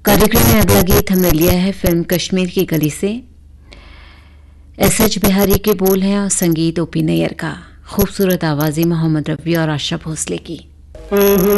कार्यक्रम में अगला गीत हमने लिया है फिल्म कश्मीर की गली से। एस.एच. बिहारी के बोल हैं और संगीत ओपी नैयर का। खूबसूरत आवाज़ें मोहम्मद रफ़ी और आशा भोसले की।